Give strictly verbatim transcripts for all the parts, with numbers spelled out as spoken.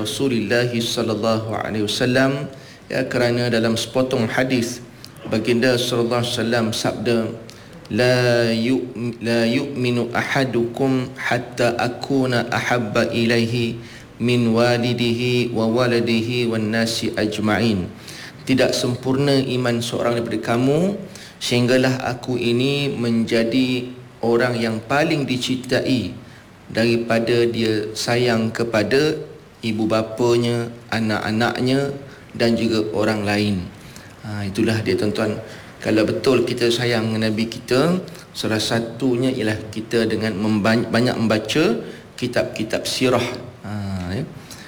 Rasulullah sallallahu alaihi wasallam, ya, kerana dalam sepotong hadis baginda sallallahu alaihi wasallam sabda, la yu la yu'minu ahadukum hatta akuna ahabba ilaihi min walidihi wa waladihi wan nasi ajma'in. Tidak sempurna iman seorang daripada kamu sehinggalah aku ini menjadi orang yang paling dicintai daripada dia sayang kepada ibu bapanya, anak-anaknya dan juga orang lain. Ha, itulah dia tuan-tuan. Kalau betul kita sayang Nabi kita, salah satunya ialah kita dengan membanyak, banyak membaca kitab-kitab sirah. Ha, ya.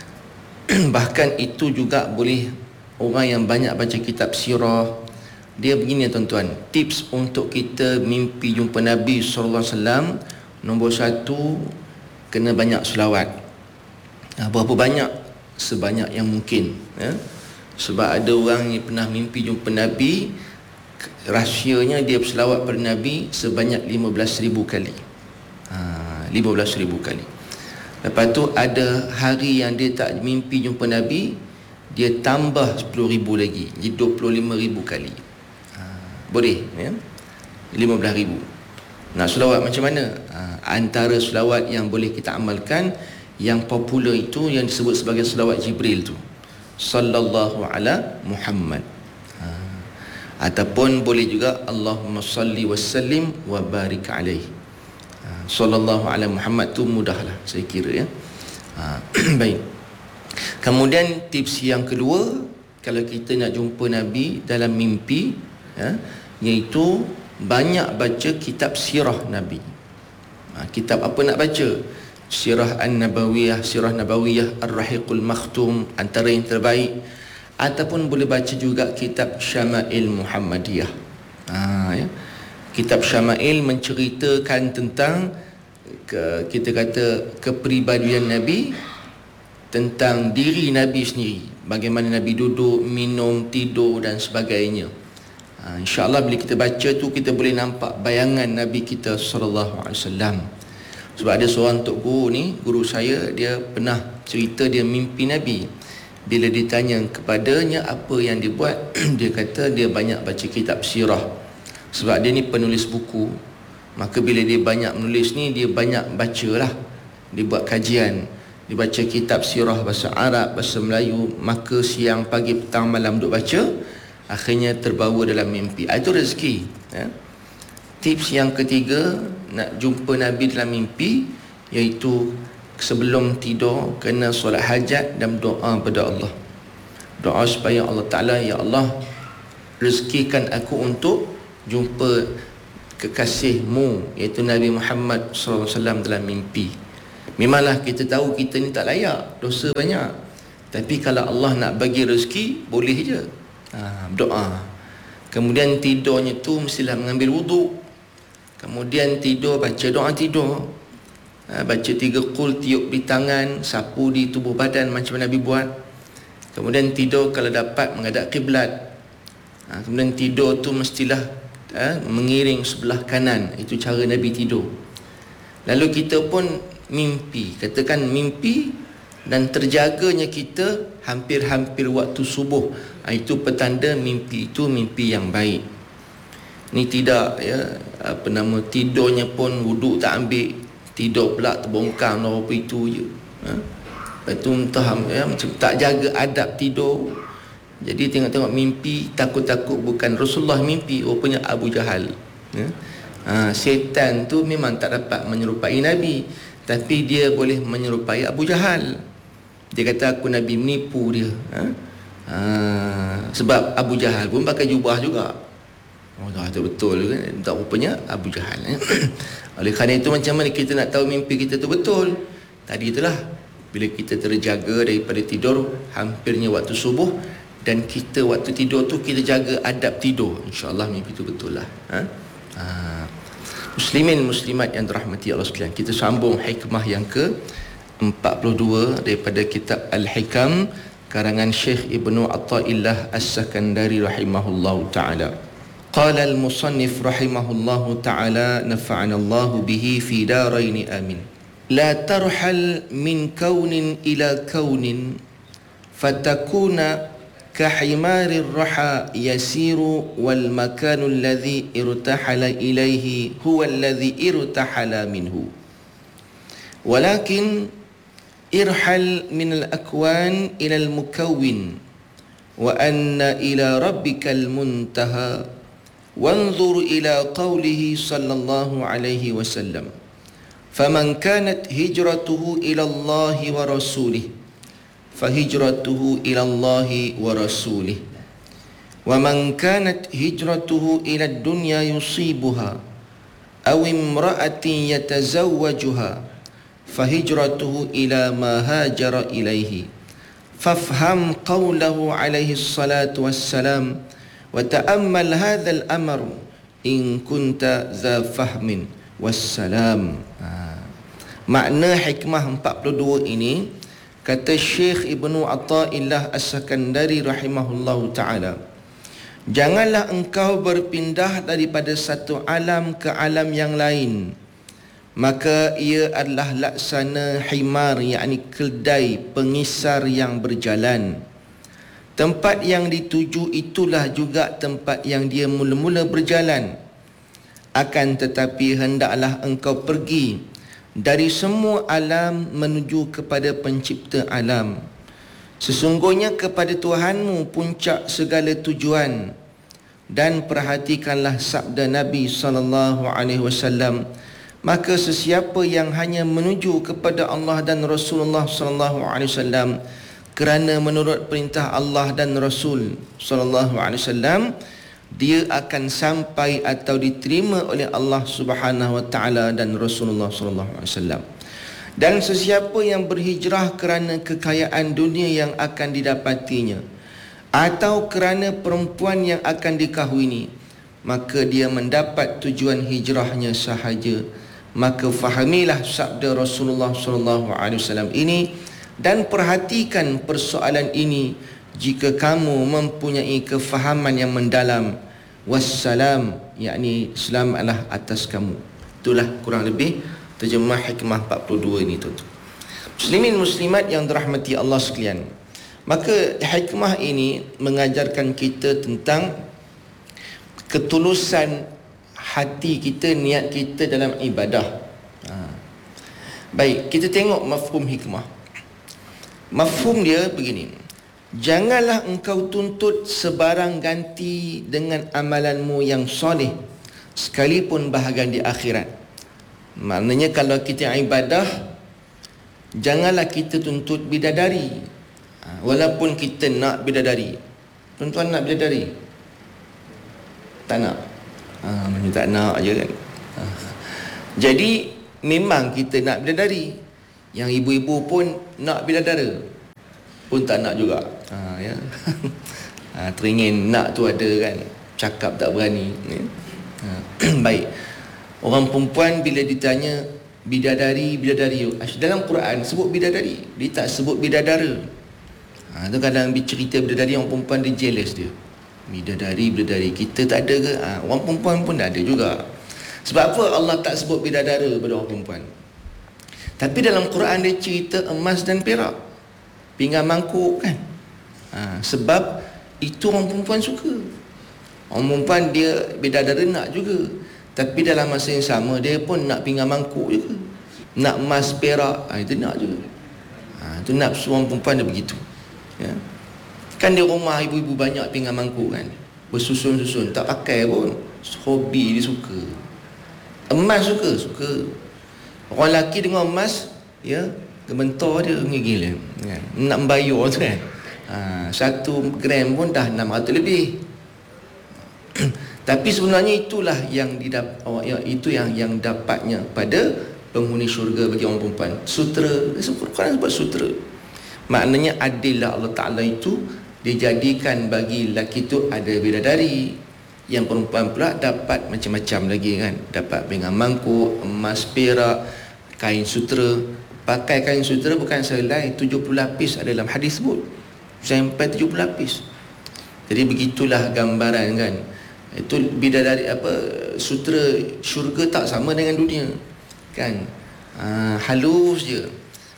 Bahkan itu juga boleh orang yang banyak baca kitab sirah. Dia begini tuan-tuan, tips untuk kita mimpi jumpa Nabi sallallahu alaihi wasallam. Nombor satu, kena banyak selawat. Ha, berapa banyak? Sebanyak yang mungkin, ya. Sebab ada orang yang pernah mimpi jumpa Nabi, rahsianya dia berselawat pada Nabi sebanyak lima belas ribu kali. Ha, lima belas ribu kali. Lepas tu ada hari yang dia tak mimpi jumpa Nabi, dia tambah sepuluh ribu lagi, jadi dua puluh lima ribu kali. Ha, boleh, ya? lima belas ribu. Nak selawat macam mana? Ha, antara selawat yang boleh kita amalkan, yang popular itu yang disebut sebagai selawat Jibril tu, sallallahu ala Muhammad. Ha, ataupun boleh juga Allahumma salli wa sallim wa barik alaihi. Ha, sallallahu ala Muhammad tu mudahlah saya kira, ya. Ha, baik. Kemudian tips yang kedua, kalau kita nak jumpa Nabi dalam mimpi, ya, iaitu banyak baca kitab sirah Nabi. Ha, kitab apa nak baca? Sirah An-Nabawiyah, Sirah Nabawiyah, Ar-Rahiqul Makhtum, antara yang terbaik. Ataupun boleh baca juga kitab Syama'il Muhammadiyah. Ha, ya. Kitab Syama'il menceritakan tentang ke, kita kata kepribadian Nabi, tentang diri Nabi sendiri, bagaimana Nabi duduk, minum, tidur dan sebagainya. Ha, InsyaAllah bila kita baca tu, kita boleh nampak bayangan Nabi kita sallallahu alaihi wasallam. Sebab ada seorang tok guru ni, guru saya, dia pernah cerita dia mimpi Nabi. Bila ditanya kepadanya apa yang dia buat, dia kata dia banyak baca kitab sirah. Sebab dia ni penulis buku, maka bila dia banyak menulis ni, dia banyak baca lah. Dia buat kajian, dia baca kitab sirah bahasa Arab, bahasa Melayu, maka siang, pagi, petang, malam duk baca, akhirnya terbawa dalam mimpi. Itu rezeki, ya. Tips yang ketiga, nak jumpa Nabi dalam mimpi, iaitu sebelum tidur kena solat hajat dan doa pada Allah. Doa supaya Allah Ta'ala, ya Allah, rezekikan aku untuk jumpa kekasihmu, iaitu Nabi Muhammad sallallahu alaihi wasallam dalam mimpi. Memanglah kita tahu kita ni tak layak, dosa banyak, tapi kalau Allah nak bagi rezeki, boleh je. Ha, doa. Kemudian tidurnya tu mestilah mengambil wuduk. Kemudian tidur, baca doa tidur. Ha, baca tiga qul, tiup di tangan, sapu di tubuh badan macam Nabi buat. Kemudian tidur kalau dapat menghadap kiblat. Ha, kemudian tidur tu mestilah ha, mengiring sebelah kanan. Itu cara Nabi tidur. Lalu kita pun mimpi, katakan mimpi dan terjaganya kita hampir-hampir waktu subuh. Ha, itu petanda mimpi itu mimpi yang baik. Ni tidak, ya, apa nama, tidurnya pun wuduk tak ambil, tidur pula terbongkar apa itu je. Ha? Lepas tu entah, ya, macam tak jaga adab tidur. Jadi tengok-tengok mimpi, takut-takut bukan Rasulullah mimpi, rupanya Abu Jahal. Ya? Ha, setan tu memang tak dapat menyerupai Nabi, tapi dia boleh menyerupai Abu Jahal. Dia kata aku Nabi, menipu dia. Ha? Ha, sebab Abu Jahal pun pakai jubah juga. Oh, dah betul kan? Tak, rupanya Abu Jahal. Eh? Oleh kerana itu, macam mana kita nak tahu mimpi kita tu betul? Tadi itulah, bila kita terjaga daripada tidur hampirnya waktu subuh, dan kita waktu tidur tu kita jaga adab tidur, insya-Allah mimpi itu betul lah. Ha? Ha. Muslimin muslimat yang dirahmati Allah sekalian, kita sambung hikmah yang ke empat puluh dua daripada kitab Al-Hikam karangan Syekh Ibnu Athaillah As-Sakandari rahimahullahu taala. Qala al-musannif rahimahullahu taala, nafa'ana Allah bihi fi darain amin. La tarhal min kaunin ila kaunin fatakuna kahimari raha yasiru wal makanu alladhi irtahala ilaihi huwa alladhi irtahala minhu walakin irhal min al-akwan ila al-mukawwin wa anna ila rabbikal muntaha wanzur ila qawlihi sallallahu alaihi wasallam faman kanat hijratuhu ila Allah wa rasulih fahijratuhu ila Allah wa rasulih wa man kanat hijratuhu ila ad-dunya yusibuha aw imra'atin yatazawwajuha fahijratuhu ila ma hajara ilaihi fafham qawlahu alaihi salatu wassalam wa ta'ammal hadha al-amr in kunta za fahmin wassalam. Ha. Makna hikmah empat puluh dua ini, kata Syekh Ibnu Athaillah As-Sakandari rahimahullahu ta'ala, janganlah engkau berpindah daripada satu alam ke alam yang lain, maka ia adalah laksana himar, yakni keldai pengisar yang berjalan. Tempat yang dituju itulah juga tempat yang dia mula-mula berjalan. Akan tetapi hendaklah engkau pergi dari semua alam menuju kepada pencipta alam. Sesungguhnya kepada Tuhanmu puncak segala tujuan. Dan perhatikanlah sabda Nabi sallallahu alaihi wasallam, maka sesiapa yang hanya menuju kepada Allah dan Rasulullah sallallahu alaihi wasallam kerana menurut perintah Allah dan Rasul sallallahu alaihi wasallam, dia akan sampai atau diterima oleh Allah Subhanahu wa taala dan Rasulullah sallallahu alaihi wasallam. Dan sesiapa yang berhijrah kerana kekayaan dunia yang akan didapatinya atau kerana perempuan yang akan dikahwini, maka dia mendapat tujuan hijrahnya sahaja. Maka fahamilah sabda Rasulullah sallallahu alaihi wasallam ini dan perhatikan persoalan ini jika kamu mempunyai kefahaman yang mendalam. Wassalam, yakni selamatlah atas kamu. Itulah kurang lebih terjemah hikmah empat puluh dua ini, tuan. Muslimin muslimat yang dirahmati Allah sekalian, maka hikmah ini mengajarkan kita tentang ketulusan hati kita, niat kita dalam ibadah. Ha. Baik, kita tengok mafhum hikmah. Mafhum dia begini: janganlah engkau tuntut sebarang ganti dengan amalanmu yang soleh, sekalipun bahagian di akhirat. Maknanya kalau kita ibadah, janganlah kita tuntut bidadari. Ha, walaupun kita nak bidadari. Tuan-tuan nak bidadari? Tak nak? Ha, macam tak nak je kan. Ha. Jadi memang kita nak bidadari. Yang ibu-ibu pun nak bidadara, pun tak nak juga. Ha, ya. Ha, teringin nak tu ada kan, cakap tak berani. Ya. Ha. Baik. Orang perempuan bila ditanya bidadari, bidadari, dalam Quran sebut bidadari, dia tak sebut bidadara. Ha, tu kadang cerita bidadari, orang perempuan dia jealous dia. Bidadari, bidadari, kita tak ada ke? Ha, orang perempuan pun ada juga. Sebab apa Allah tak sebut bidadara pada orang perempuan? Tapi dalam Quran dia cerita emas dan perak, pinggan mangkuk kan. Ha, sebab itu orang perempuan suka. Orang perempuan dia bidadara nak juga, tapi dalam masa yang sama dia pun nak pinggan mangkuk juga, nak emas perak. Ha, itu nak juga. Ha, itu nafsu orang perempuan dia begitu. Ya. Kan di rumah ibu-ibu banyak pinggan mangkuk kan, bersusun-susun, tak pakai pun, hobi dia suka. Emas suka, suka. Orang lelaki dengan emas, ya, gementar dia gila kan? Nak membayar tu kan. Ha, satu gram pun dah enam ratus lebih. Tapi sebenarnya itulah yang didap, oh, ya, itu yang yang dapatnya pada penghuni syurga bagi orang perempuan. Sutera, Quran sebut sutera. Maknanya adillah Allah Ta'ala itu dijadikan bagi lelaki itu ada bidadari. Yang perempuan pula dapat macam-macam lagi kan. Dapat pinggan mangkuk, emas perak, kain sutera. Pakai kain sutera bukan selai, tujuh puluh lapis ada dalam hadis sebut. Sampai tujuh puluh lapis. Jadi begitulah gambaran kan. Itu bidadari apa, sutera syurga tak sama dengan dunia kan. Ha, halus je.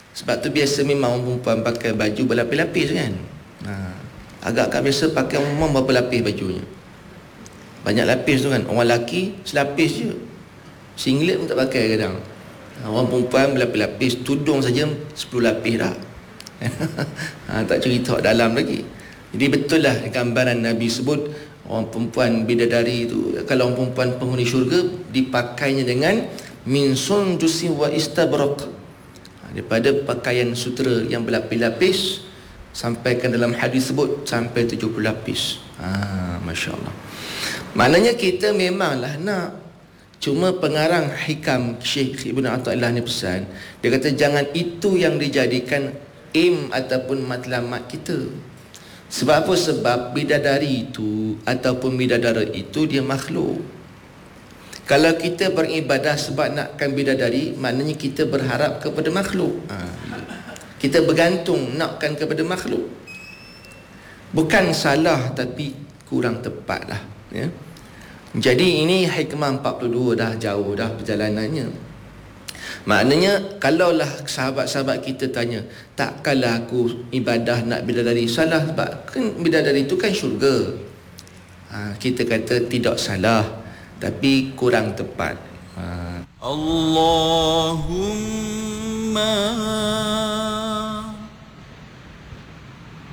Sebab tu biasa memang orang perempuan pakai baju berlapis-lapis kan. Ha. Agak-agak biasa pakai orang berapa lapis bajunya. Banyak lapis tu kan. Orang lelaki selapis je. Singlet pun tak pakai kadang. Orang perempuan berlapis-lapis, tudung saja sepuluh lapis dah. Ha, tak cerita dalam lagi. Jadi betul lah gambaran Nabi sebut orang perempuan bidadari tu, kalau orang perempuan penghuni syurga dipakainya dengan min sundusi wa istabraq, ha, daripada pakaian sutera yang berlapis-lapis, sampaikan dalam hadis sebut sampai tujuh puluh lapis. Ha, masya-Allah. Maknanya kita memanglah nak. Cuma pengarang hikam Syekh Ibn Athaillah ni pesan, dia kata jangan itu yang dijadikan aim ataupun matlamat kita. Sebab apa? Sebab bidadari itu ataupun bidadara itu dia makhluk. Kalau kita beribadah sebab nakkan bidadari, maknanya kita berharap kepada makhluk. Ha, kita bergantung nakkan kepada makhluk. Bukan salah tapi kurang tepat lah, ya. Jadi ini hikmah empat puluh dua, dah jauh dah perjalanannya. Maknanya kalaulah sahabat-sahabat kita tanya, takkanlah aku ibadah nak bidadari, salah sebab kan bidadari itu kan syurga. Ha, kita kata tidak salah tapi kurang tepat. Ha. Allahumma